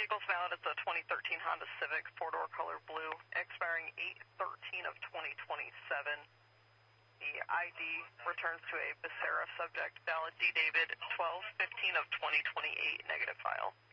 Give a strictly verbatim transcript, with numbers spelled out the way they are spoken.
vehicle's valid. It's a twenty thirteen Honda Civic, four-door color blue, expiring eight thirteen of twenty twenty-seven. The I D returns to a Becerra subject, valid D David, twelve fifteen of twenty twenty-eight, negative file.